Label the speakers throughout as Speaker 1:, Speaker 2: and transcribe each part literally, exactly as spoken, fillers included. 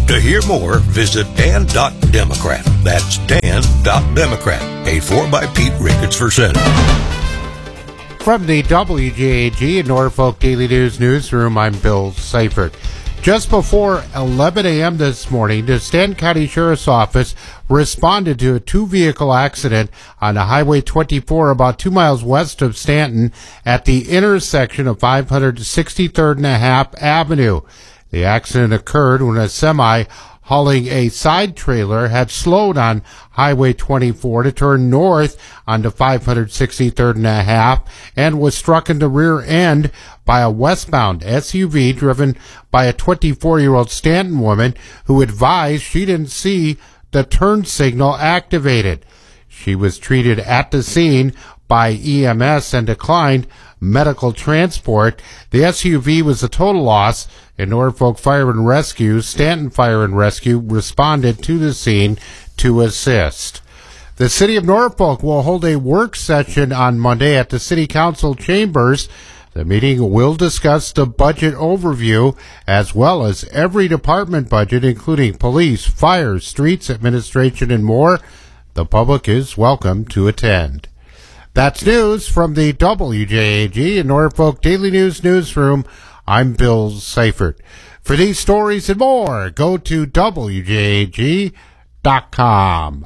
Speaker 1: To hear more, visit dan dot democrat. That's dan dot democrat. Paid for by Pete Ricketts for Senate.
Speaker 2: From the W J A G and Norfolk Daily News newsroom, I'm Bill Seifert. Just before eleven a.m. this morning, the Stanton County Sheriff's Office responded to a two-vehicle accident on the Highway twenty-four about two miles west of Stanton at the intersection of five hundred sixty-third and a half Avenue. The accident occurred when a semi hauling a side trailer had slowed on Highway twenty-four to turn north onto five hundred sixty-third and a half and was struck in the rear end by a westbound S U V driven by a twenty-four-year-old Stanton woman who advised she didn't see the turn signal activated. She was treated at the scene by E M S and declined medical transport. The S U V was a total loss, and Norfolk Fire and Rescue, Stanton Fire and Rescue, responded to the scene to assist. The City of Norfolk will hold a work session on Monday at the City Council chambers. The meeting will discuss the budget overview as well as every department budget, including police, fire, streets, administration, and more. The public is welcome to attend. That's news from the W J A G and Norfolk Daily News newsroom. I'm Bill Seifert. For these stories and more, go to W J A G dot com.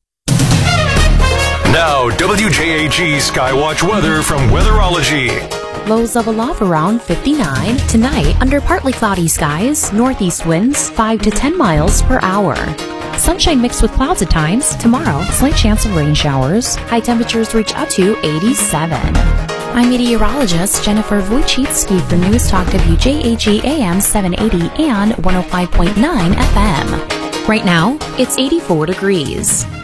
Speaker 3: Now, W J A G Skywatch weather from Weatherology.
Speaker 4: Lows of a low around fifty-nine. Tonight, under partly cloudy skies, northeast winds five to ten miles per hour. Sunshine mixed with clouds at times. Tomorrow, slight chance of rain showers. High temperatures reach up to eighty-seven. I'm meteorologist Jennifer Wojcicki for News Talk W J A G A M seven eighty and one oh five point nine F M. Right now, it's eighty-four degrees.